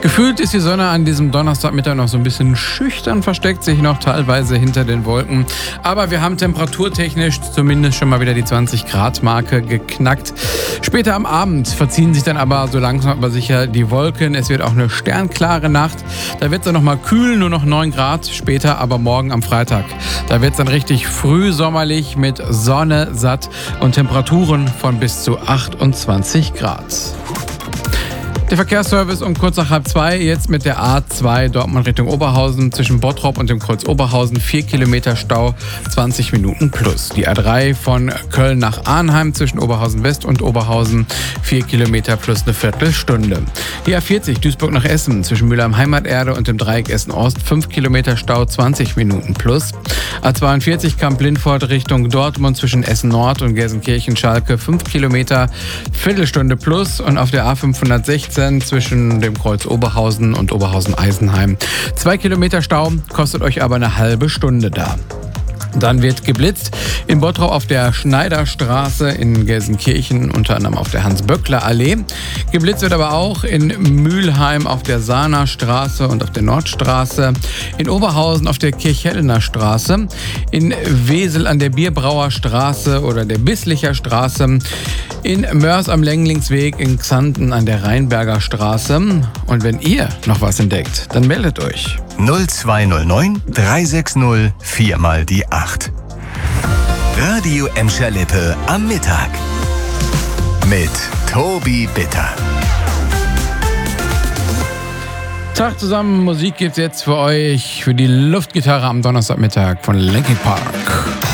Gefühlt ist die Sonne an diesem Donnerstagmittag noch so ein bisschen schüchtern, versteckt sich noch teilweise hinter den Wolken. Aber wir haben temperaturtechnisch zumindest schon mal wieder die 20-Grad-Marke geknackt. Später am Abend verziehen sich dann aber so langsam aber sicher die Wolken. Es wird auch eine sternklare Nacht. Da wird es dann nochmal kühl, nur noch 9 Grad. Später aber morgen am Freitag. Da wird es dann richtig frühsommerlich mit Sonne, satt und Temperaturen von bis zu 28 Grad. Der Verkehrsservice um kurz nach 1:30 jetzt mit der A2 Dortmund Richtung Oberhausen zwischen Bottrop und dem Kreuz Oberhausen 4 Kilometer Stau, 20 Minuten plus. Die A3 von Köln nach Arnheim zwischen Oberhausen West und Oberhausen 4 Kilometer plus eine Viertelstunde. Die A40 Duisburg nach Essen zwischen Mülheim Heimaterde und dem Dreieck Essen Ost 5 Kilometer Stau, 20 Minuten plus. A42 Kamp-Lindfort Richtung Dortmund zwischen Essen Nord und Gelsenkirchen-Schalke 5 Kilometer, Viertelstunde plus. Und auf der A516 zwischen dem Kreuz Oberhausen und Oberhausen-Eisenheim 2 Kilometer Stau, kostet euch aber eine halbe Stunde da. Dann wird geblitzt in Bottrop auf der Schneiderstraße, in Gelsenkirchen unter anderem auf der Hans-Böckler-Allee. Geblitzt wird aber auch in Mülheim auf der Sahner Straße und auf der Nordstraße, in Oberhausen auf der Kirchhellener Straße, in Wesel an der Bierbrauer Straße oder der Bisslicher Straße, in Mörs am Lenglingsweg, in Xanten an der Rheinberger Straße. Und wenn ihr noch was entdeckt, dann meldet euch. 0209 360 4 mal die 8. Radio Emscher Lippe am Mittag mit Tobi Bitter. Tag zusammen, Musik gibt's jetzt für euch für die Luftgitarre am Donnerstagmittag von Linkin Park.